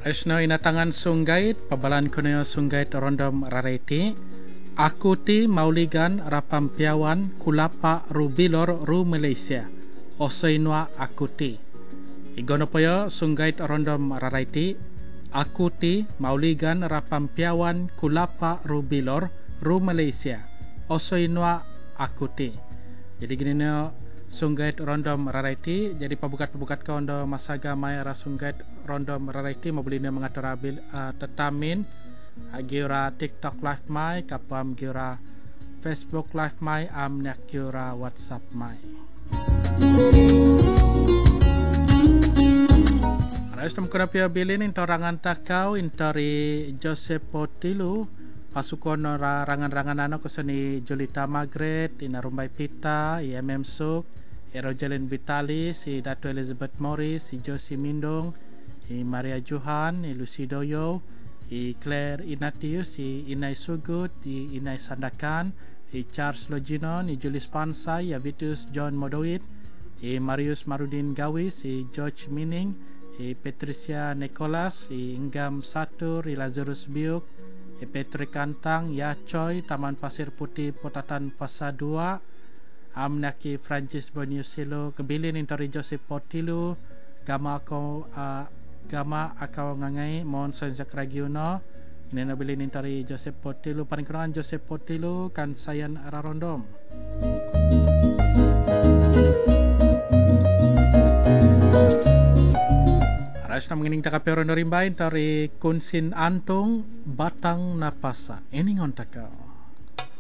Esno inatangan sunggait, pabalan kuno sunggait rondom rareti. Aku ti mauligan rapampiawan kulapa rubilor ru Malaysia. Osoinwa aku ti. Igono poyo sunggait rondom rareti. Aku ti mauligan rapampiawan kulapa rubilor ru Malaysia. Osoinwa aku ti. Jadi gini no sunggait rondom rareti. Jadi pabukat-pabukat kau ndo masaga mai ra sunggait rondom rareti mabuli ni mengatur abil tetamin giura TikTok live mai kapam giura Facebook live mai amnyak giura WhatsApp mai. Rais tam kuna pia bilin intorangan takau intori Joseph Potilu pasukono rangan-rangan ano kusani Julita Margaret inarumbai pita IMM Suk Rojalyn Vitalis si Datu Elizabeth Morris si Josie Mindong i Maria Johan i Lucy Doyo i Claire Inatius i Inay Sugut i Inay Sandakan i Charles Loginon i Julius Pansay i Vitus John Modowit i Marius Marudin Gawis i George Mining i Patricia Nicholas i Inggam Satur i Lazarus Biuk i Patrick Kantang Ya Choi Taman Pasir Putih Potatan Fasa 2 amnaki Francis Boniusilo kebilin intori Joseph Potilu gama akau ngangai mohon sonjak regiono ini nabilin intori Joseph Potilu paling kurang Joseph Potilu kan sayan rarondom. Aras na mengining takapero no rimba intori Kunsin Antung Batang Napasa iningon takau.